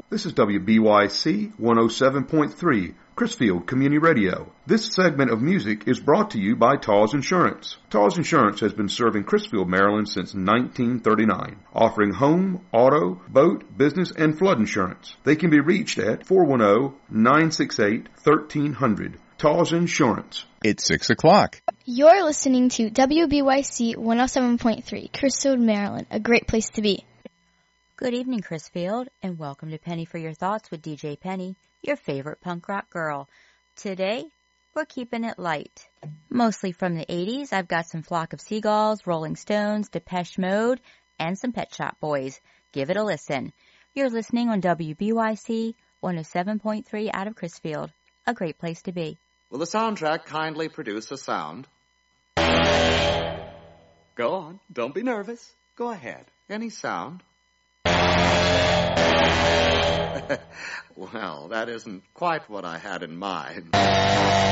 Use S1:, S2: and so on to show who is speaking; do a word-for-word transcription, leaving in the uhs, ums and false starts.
S1: This is W B Y C one oh seven point three, Chrisfield Community Radio. This segment of music is brought to you by Taws Insurance. Taws Insurance has been serving Chrisfield, Maryland since nineteen thirty-nine, offering home, auto, boat, business, and flood insurance. They can be reached at four one zero, nine six eight, one three zero zero. Taws Insurance.
S2: It's six o'clock.
S3: You're listening to W B Y C one oh seven point three, Chrisfield, Maryland, a great place to be.
S4: Good evening, Chrisfield, and welcome to Penny for Your Thoughts with D J Penny, your favorite punk rock girl. Today, we're keeping it light. Mostly from the eighties, I've got some Flock of Seagulls, Rolling Stones, Depeche Mode, and some Pet Shop Boys. Give it a listen. You're listening on W B Y C one oh seven point three out of Chrisfield, a great place to be.
S5: Will the soundtrack kindly produce a sound? Go on. Don't be nervous. Go ahead. Any sound? Well, that isn't quite what I had in mind.